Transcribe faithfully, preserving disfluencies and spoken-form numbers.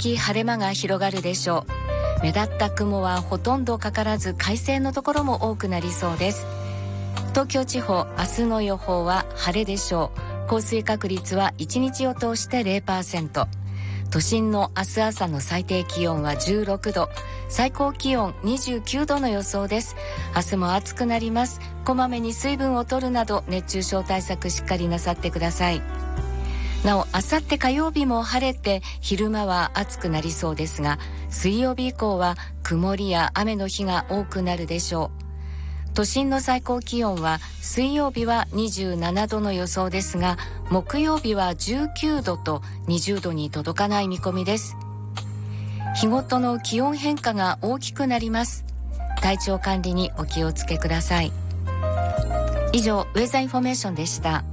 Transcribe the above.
き晴れ間が広がるでしょう。目立った雲はほとんどかからず、快晴のところも多くなりそうです。東京地方、明日の予報は晴れでしょう。降水確率はいちにちを通して ゼロパーセント。都心の明日朝の最低気温はじゅうろくど、最高気温にじゅうきゅうどの予想です。明日も暑くなります。こまめに水分を取るなど熱中症対策しっかりなさってください。なお、あさって火曜日も晴れて昼間は暑くなりそうですが、水曜日以降は曇りや雨の日が多くなるでしょう。都心の最高気温は水曜日はにじゅうななどの予想ですが、木曜日はじゅうきゅうどとにじゅうどに届かない見込みです。日ごとの気温変化が大きくなります。体調管理にお気をつけください。以上、ウェザーインフォメーションでした。